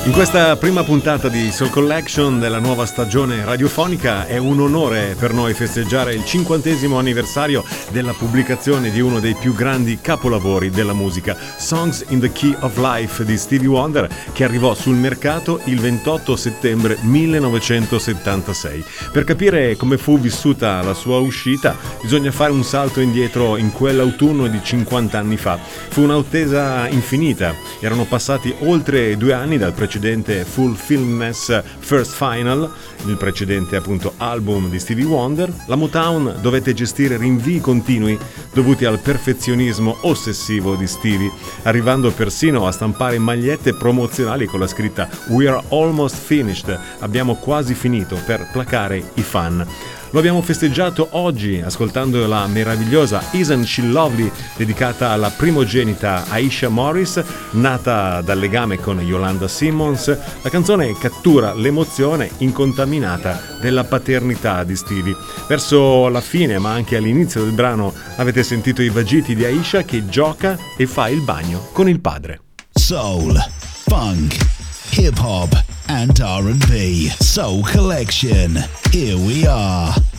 In questa prima puntata di Soul Collection della nuova stagione radiofonica è un onore per noi festeggiare il 50° anniversario della pubblicazione di uno dei più grandi capolavori della musica, Songs in the Key of Life di Stevie Wonder, che arrivò sul mercato il 28 settembre 1976. Per capire come fu vissuta la sua uscita bisogna fare un salto indietro in quell'autunno di 50 anni fa. Fu un'attesa infinita, erano passati oltre 2 anni dal precedente Fulfillness First Final, il precedente appunto album di Stevie Wonder. La Motown dovette gestire rinvii continui dovuti al perfezionismo ossessivo di Stevie, arrivando persino a stampare magliette promozionali con la scritta "We are almost finished", abbiamo quasi finito, per placare i fan. Lo abbiamo festeggiato oggi ascoltando la meravigliosa Isn't She Lovely, dedicata alla primogenita Aisha Morris, nata dal legame con Yolanda Simmons. La canzone cattura l'emozione incontaminata della paternità di Stevie. Verso la fine, ma anche all'inizio del brano, avete sentito i vagiti di Aisha che gioca e fa il bagno con il padre. Soul, funk, hip hop and R&B. Soul Collection. Here we are.